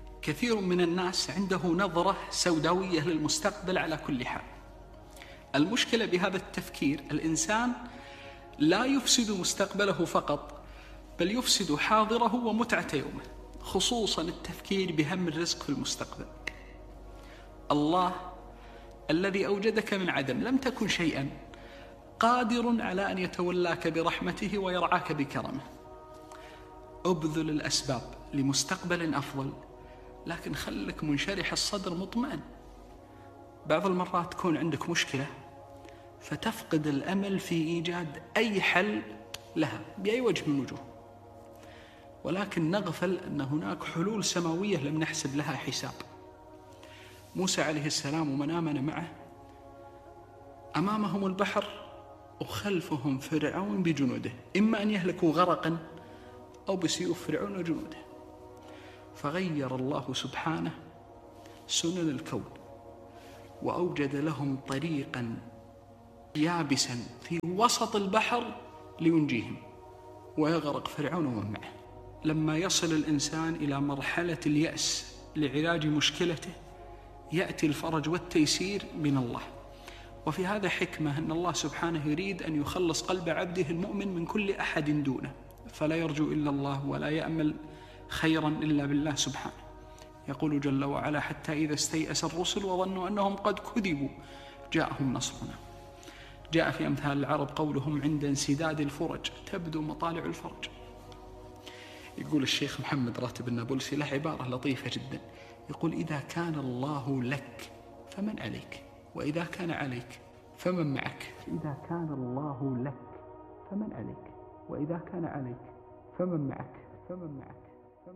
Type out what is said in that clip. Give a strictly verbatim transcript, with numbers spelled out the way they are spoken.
كثير من الناس عنده نظرة سوداوية للمستقبل على كل حال. المشكلة بهذا التفكير، الإنسان لا يفسد مستقبله فقط، بل يفسد حاضره ومتعة يومه، خصوصا التفكير بهم الرزق في المستقبل. الله الذي أوجدك من عدم، لم تكن شيئا، قادر على أن يتولاك برحمته ويرعاك بكرمه. أبذل الأسباب لمستقبل أفضل، لكن خلك منشرح الصدر مطمئن. بعض المرات تكون عندك مشكلة فتفقد الأمل في إيجاد أي حل لها بأي وجه من وجوه، ولكن نغفل أن هناك حلول سماوية لم نحسب لها حساب. موسى عليه السلام ومن آمن معه أمامهم البحر وخلفهم فرعون بجنوده، إما أن يهلكوا غرقا أو بسيوف فرعون وجنوده. فغير الله سبحانه سنن الكون وأوجد لهم طريقا يابسا في وسط البحر لينجيهم ويغرق فرعون ومن معه. لما يصل الإنسان إلى مرحلة اليأس لعلاج مشكلته يأتي الفرج والتيسير من الله. وفي هذا حكمة أن الله سبحانه يريد أن يخلص قلب عبده المؤمن من كل أحد دونه، فلا يرجو إلا الله ولا يأمل خيرا إلا بالله سبحانه. يقول جل وعلا: حتى إذا استيأس الرسل وظنوا أنهم قد كذبوا جاءهم نصرنا. جاء في أمثال العرب قولهم: عند انسداد الفرج تبدو مطالع الفرج. يقول الشيخ محمد راتب النابلسي له عبارة لطيفة جدا، يقول: إذا كان الله لك فمن عليك، وإذا كان عليك فمن معك. إذا كان الله لك فمن عليك، وإذا كان عليك فمن معك فمن معك